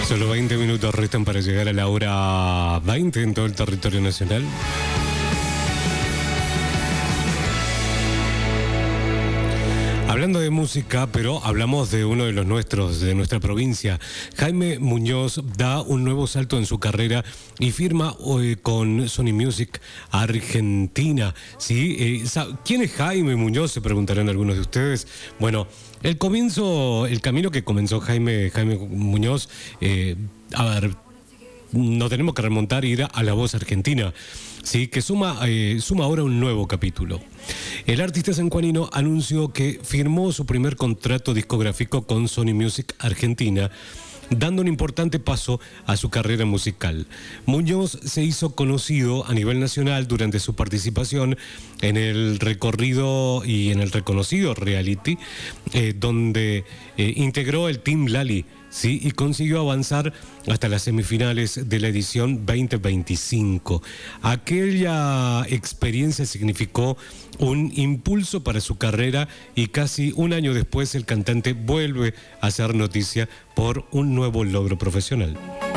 Solo 20 minutos restan para llegar a la hora 20 en todo el territorio nacional. Hablando de música, pero hablamos de uno de los nuestros, de nuestra provincia. Jaime Muñoz da un nuevo salto en su carrera y firma con Sony Music Argentina. ¿Sí? ¿Quién es Jaime Muñoz? Se preguntarán algunos de ustedes. Bueno, el camino que comenzó Jaime Muñoz, no tenemos que remontar y ir a La Voz Argentina, ¿sí? Que suma ahora un nuevo capítulo. El artista sanjuanino anunció que firmó su primer contrato discográfico con Sony Music Argentina, dando un importante paso a su carrera musical. Muñoz se hizo conocido a nivel nacional durante su participación en el reconocido reality, donde integró el Team Lali, ¿sí? Y consiguió avanzar hasta las semifinales de la edición 2025. Aquella experiencia significó un impulso para su carrera y casi un año después el cantante vuelve a hacer noticia por un nuevo logro profesional.